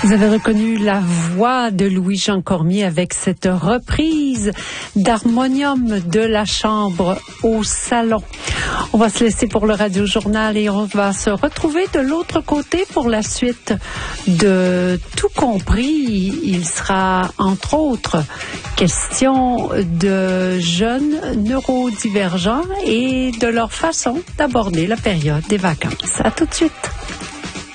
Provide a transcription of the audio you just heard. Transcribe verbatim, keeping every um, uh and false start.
Vous avez reconnu la voix de Louis-Jean Cormier avec cette reprise d'harmonium de la chambre au salon. On va se laisser pour le Radio Journal et on va se retrouver de l'autre côté pour la suite de Tout compris. Il sera entre autres question de jeunes neurodivergents et de leur façon d'aborder la période des vacances. À tout de suite.